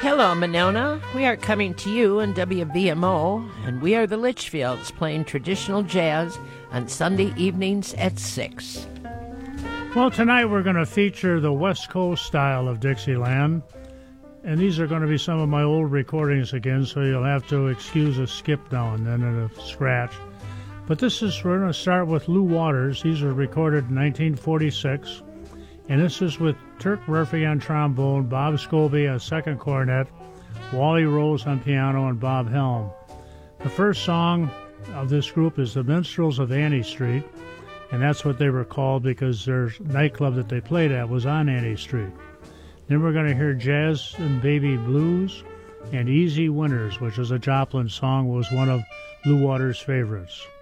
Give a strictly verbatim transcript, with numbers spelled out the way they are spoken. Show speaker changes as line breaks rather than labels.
Hello, Monona. We are coming to you in W V M O, and we are the Litchfields playing traditional jazz on Sunday evenings at six.
Well, tonight we're going to feature the West Coast style of Dixieland, and these are going to be some of my old recordings again, so you'll have to excuse a skip now and then and a scratch. But this is, we're going to start with Lou Waters. These were recorded in nineteen forty-six. And this is with Turk Murphy on trombone, Bob Scobie on second cornet, Wally Rose on piano, and Bob Helm. The first song of this group is The Minstrels of Annie Street, and that's what they were called because their nightclub that they played at was on Annie Street. Then we're going to hear Jazz and Baby Blues and Easy Winners, which is a Joplin song, was one of Lou Waters' favorites.